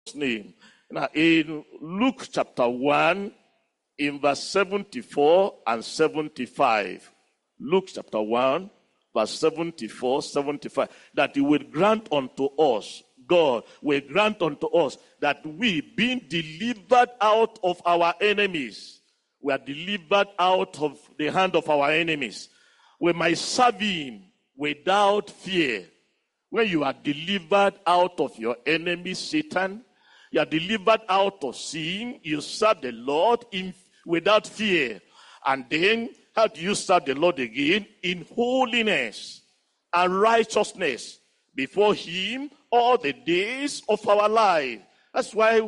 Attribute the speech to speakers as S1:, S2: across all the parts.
S1: name. Now, in Luke chapter 1, in verse 74 and 75, Luke chapter 1, verse 74, 75, that he will grant unto us, God will grant unto us, that we, being delivered out of our enemies, we are delivered out of the hand of our enemies, we might serve him without fear. When you are delivered out of your enemy, Satan, you are delivered out of sin, you serve the Lord without fear. And then, how do you serve the Lord again? In holiness and righteousness before him all the days of our life. That's why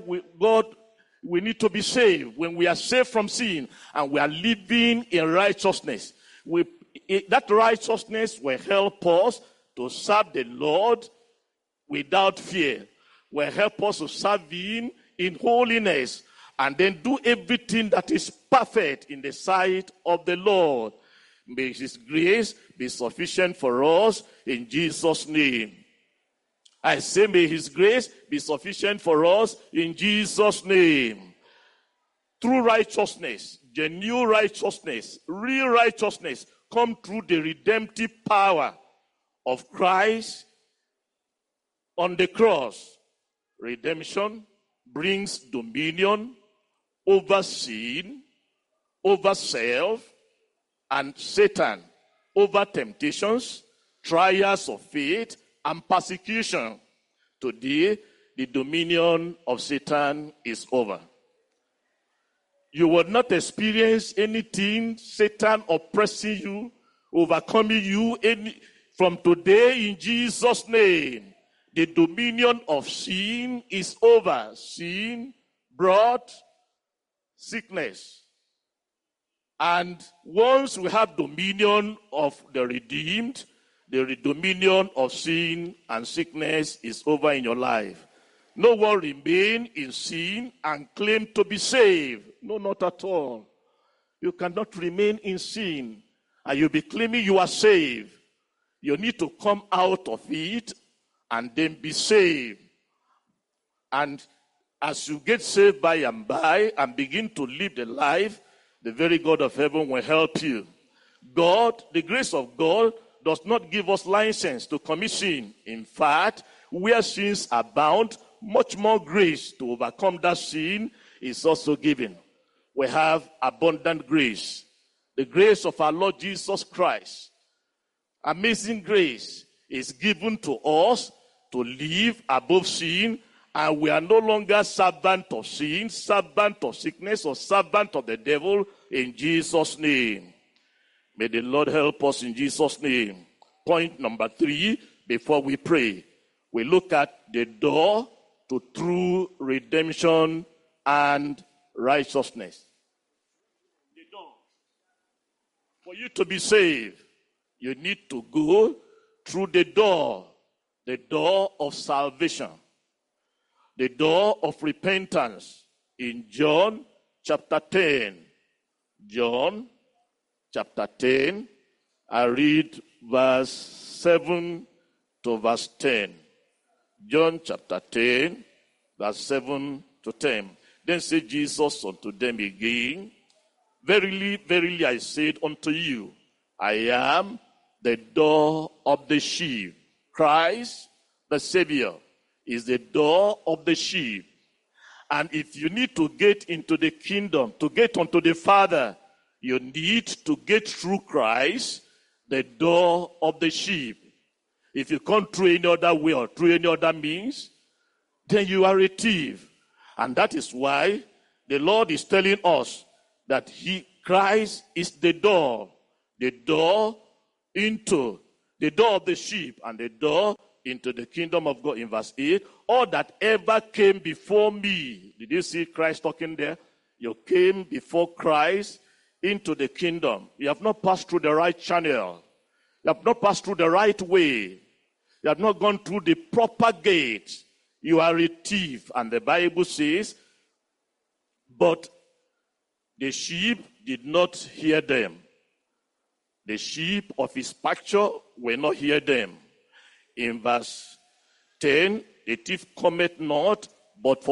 S1: we need to be saved. When we are saved from sin and we are living in righteousness, that righteousness will help us to serve the Lord without fear, will help us to serve him in holiness, and then do everything that is perfect in the sight of the Lord. May his grace be sufficient for us in Jesus' name. I say, may his grace be sufficient for us in Jesus' name. True righteousness, genuine righteousness, real righteousness come through the redemptive power of Christ on the cross. Redemption brings dominion over sin, over self, and Satan, over temptations, trials of faith, and persecution. Today, the dominion of Satan is over. You will not experience anything, Satan oppressing you, overcoming you from today in Jesus' name. The dominion of sin is over. Sin brought sickness. And once we have dominion of the redeemed, the dominion of sin and sickness is over in your life. No one remain in sin and claim to be saved. No, not at all. You cannot remain in sin and you'll be claiming you are saved. You need to come out of it and then be saved. And as you get saved by and begin to live the life, the very God of heaven will help you. God, the grace of God, does not give us license to commit sin. In fact, where sins abound, much more grace to overcome that sin is also given. We have abundant grace. The grace of our Lord Jesus Christ, amazing grace, is given to us to live above sin, and we are no longer servant of sin, servant of sickness, or servant of the devil in Jesus' name. May the Lord help us in Jesus' name. Point number 3, before we pray, we look at the door to true redemption and righteousness. The door. For you to be saved, you need to go through the door of salvation, the door of repentance. In John chapter 10, John chapter 10, I read verse 7 to verse 10. John chapter 10, verse 7 to 10. Then said Jesus unto them again, Verily, verily, I said unto you, I am the door of the sheep. Christ, the Savior, is the door of the sheep. And if you need to get into the kingdom, to get unto the Father, you need to get through Christ, the door of the sheep. If you come through any other way or through any other means, then you are a thief. And that is why the Lord is telling us that Christ is the door into the door of the sheep and the door into the kingdom of God. In verse 8, all that ever came before me. Did you see Christ talking there? You came before Christ into the kingdom. You have not passed through the right channel. You have not passed through the right way. You have not gone through the proper gate. You are a thief. And the Bible says, but the sheep did not hear them. The sheep of his pasture will not hear them. In verse 10, the thief cometh not, but for